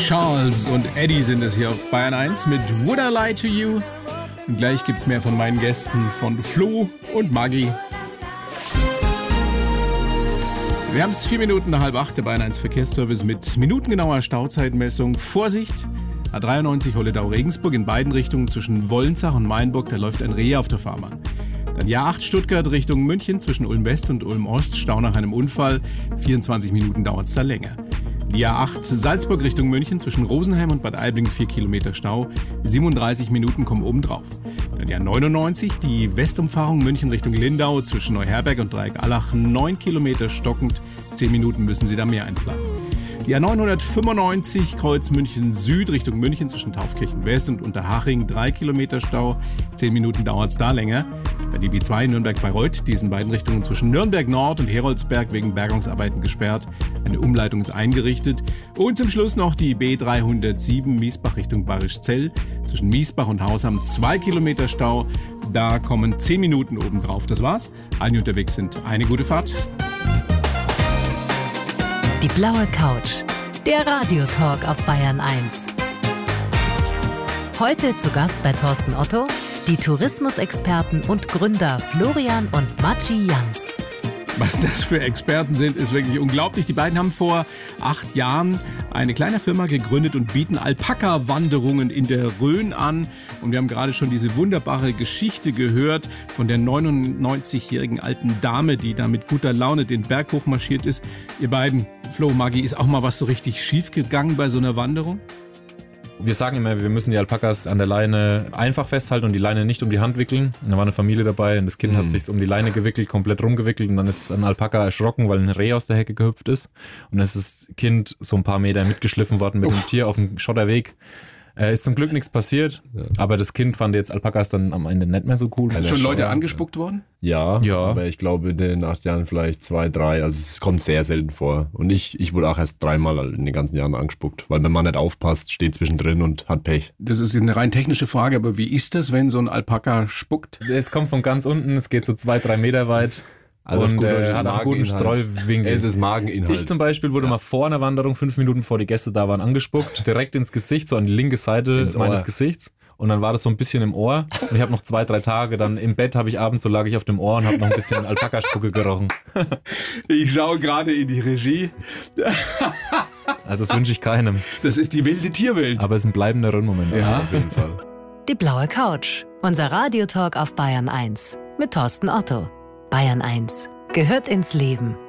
Charles und Eddie sind es hier auf Bayern 1 mit Would I Lie to You? Und gleich gibt's mehr von meinen Gästen, von Flo und Maggie. Wir haben es 7:07, der Bayern 1 Verkehrsservice mit minutengenauer Stauzeitmessung. Vorsicht! A93 Holledau-Regensburg in beiden Richtungen zwischen Wollenzach und Mainburg, da läuft ein Reh auf der Fahrbahn. Dann Jahr 8 Stuttgart Richtung München zwischen Ulm-West und Ulm-Ost, Stau nach einem Unfall, 24 Minuten dauert es da länger. Die A8 Salzburg Richtung München zwischen Rosenheim und Bad Aibling 4 Kilometer Stau, 37 Minuten kommen oben drauf. Dann die A99, die Westumfahrung München Richtung Lindau zwischen Neuherberg und Dreieck-Allach, 9 Kilometer stockend, 10 Minuten müssen Sie da mehr einplanen. Die A995 Kreuz München Süd Richtung München zwischen Taufkirchen West und Unterhaching, 3 Kilometer Stau, 10 Minuten dauert es da länger. Dann die B2 Nürnberg-Bayreuth, die ist in beiden Richtungen zwischen Nürnberg Nord und Heroldsberg wegen Bergungsarbeiten gesperrt. Eine Umleitung ist eingerichtet. Und zum Schluss noch die B307 Miesbach Richtung Bayrischzell zwischen Miesbach und Hausham, 2 Kilometer Stau. Da kommen 10 Minuten obendrauf. Das war's. Allen, die unterwegs sind, eine gute Fahrt. Die blaue Couch, der Radiotalk auf Bayern 1. Heute zu Gast bei Thorsten Otto, die Tourismusexperten und Gründer Florian und Matschi Jans. Was das für Experten sind, ist wirklich unglaublich. Die beiden haben vor 8 Jahren eine kleine Firma gegründet und bieten Alpaka-Wanderungen in der Rhön an. Und wir haben gerade schon diese wunderbare Geschichte gehört von der 99-jährigen alten Dame, die da mit guter Laune den Berg hochmarschiert ist. Ihr beiden, Flo, Maggie, ist auch mal was so richtig schief gegangen bei so einer Wanderung? Wir sagen immer, wir müssen die Alpakas an der Leine einfach festhalten und die Leine nicht um die Hand wickeln. Und da war eine Familie dabei und das Kind hat sich um die Leine gewickelt, komplett rumgewickelt und dann ist ein Alpaka erschrocken, weil ein Reh aus der Hecke gehüpft ist. Und dann ist das Kind so ein paar Meter mitgeschliffen worden mit dem Tier auf dem Schotterweg. Ist zum Glück nichts passiert, aber das Kind fand jetzt Alpakas dann am Ende nicht mehr so cool. Schon Leute angespuckt worden? Ja, aber ich glaube in den 8 Jahren vielleicht 2, 3, also es kommt sehr selten vor. Und ich wurde auch erst 3-mal in den ganzen Jahren angespuckt, weil wenn man nicht aufpasst, steht zwischendrin und hat Pech. Das ist eine rein technische Frage, aber wie ist das, wenn so ein Alpaka spuckt? Es kommt von ganz unten, es geht so 2, 3 Meter weit. Also und hat einen guten Streuwinkel. Es ist Mageninhalt. Ich zum Beispiel wurde mal vor einer Wanderung, 5 Minuten bevor die Gäste da waren, angespuckt, direkt ins Gesicht, so an die linke Seite meines Gesichts. Und dann war das so ein bisschen im Ohr. Und ich habe noch 2, 3 Tage dann im Bett, habe ich abends, so lag ich auf dem Ohr und habe noch ein bisschen Alpakaspucke gerochen. Ich schaue gerade in die Regie. Also das wünsche ich keinem. Das ist die wilde Tierwelt. Aber es ist ein bleibender Rundmoment. Ja, auf jeden Fall. Die blaue Couch, unser Radiotalk auf Bayern 1 mit Thorsten Otto. Bayern 1 gehört ins Leben.